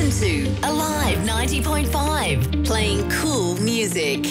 Listen to Alive 90.5, playing cool music.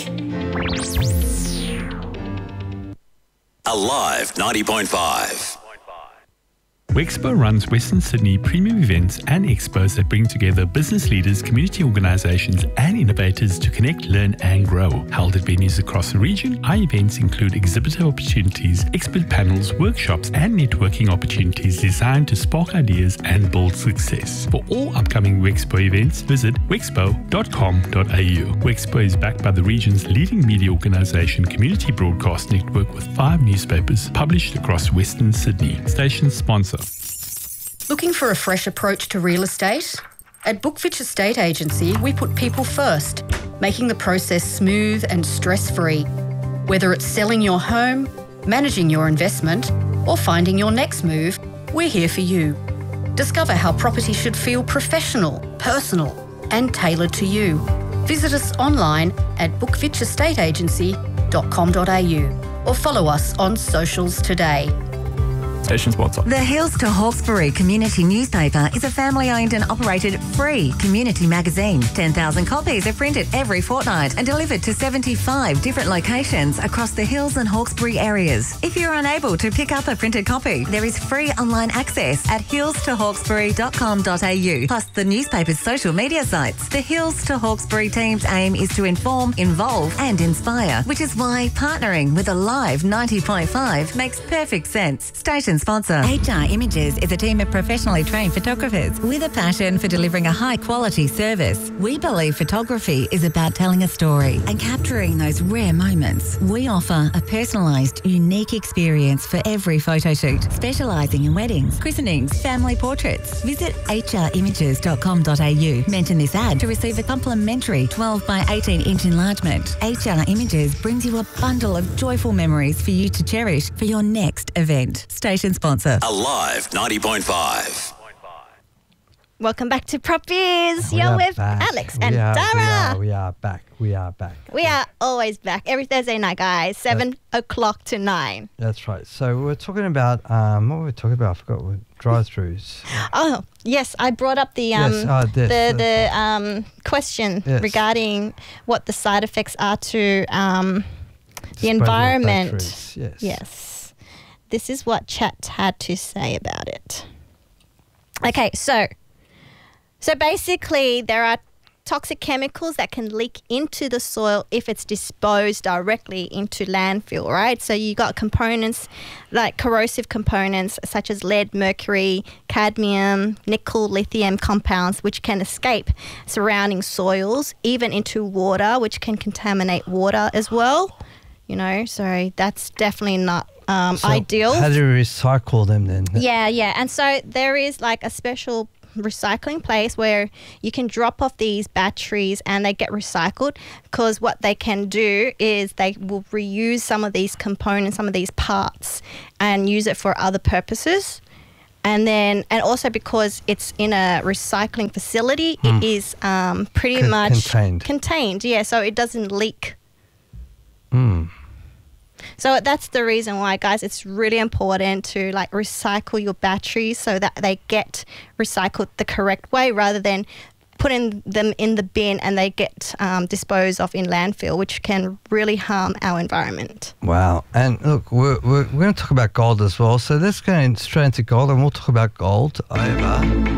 Alive 90.5. Wexpo runs Western Sydney premium events and expos that bring together business leaders, community organisations and innovators to connect, learn and grow. Held at venues across the region, our events include exhibitor opportunities, expert panels, workshops and networking opportunities designed to spark ideas and build success. For all upcoming Wexpo events, visit wexpo.com.au. Wexpo is backed by the region's leading media organisation, Community Broadcast Network, with 5 newspapers published across Western Sydney. Station sponsor. Looking for a fresh approach to real estate? At Bookfitch Estate Agency, we put people first, making the process smooth and stress-free. Whether it's selling your home, managing your investment, or finding your next move, we're here for you. Discover how property should feel professional, personal, and tailored to you. Visit us online at bookfitchestateagency.com.au or follow us on socials today. Station sponsor. The Hills to Hawkesbury Community Newspaper is a family-owned and operated free community magazine. 10,000 copies are printed every fortnight and delivered to 75 different locations across the Hills and Hawkesbury areas. If you're unable to pick up a printed copy, there is free online access at hillstohawkesbury.com.au, plus the newspaper's social media sites. The Hills to Hawkesbury team's aim is to inform, involve and inspire, which is why partnering with Alive 90.5 makes perfect sense. Station sponsor. HR Images is a team of professionally trained photographers with a passion for delivering a high-quality service. We believe photography is about telling a story and capturing those rare moments. We offer a personalised, unique experience for every photo shoot, specialising in weddings, christenings, family portraits. Visit hrimages.com.au. Mention this ad to receive a complimentary 12 by 18-inch enlargement. HR Images brings you a bundle of joyful memories for you to cherish for your next event. Station sponsor. Alive 90.5. Welcome back to Prop Biz. You're with Alex and Dara. We are back. We are always back. Every Thursday night, guys, 7 o'clock to 9. That's right. So we're talking about, what were we talking about? I forgot. Drive-throughs. Oh, yes. I brought up the question regarding what the side effects are to the environment. Yes. This is what chat had to say about it. Okay, so basically there are toxic chemicals that can leak into the soil if it's disposed directly into landfill, right? So you got components like corrosive components such as lead, mercury, cadmium, nickel, lithium compounds which can escape surrounding soils, even into water, which can contaminate water as well. You know, so that's definitely not ideal. How do you recycle them then? Yeah. And so there is like a special recycling place where you can drop off these batteries and they get recycled, because what they can do is they will reuse some of these components, some of these parts, and use it for other purposes. And also because it's in a recycling facility, it is pretty much contained. Yeah, so it doesn't leak. So that's the reason why, guys, it's really important to like recycle your batteries so that they get recycled the correct way, rather than putting them in the bin and they get disposed of in landfill, which can really harm our environment. Wow. And look, we're going to talk about gold as well. So let's go straight into gold and we'll talk about gold over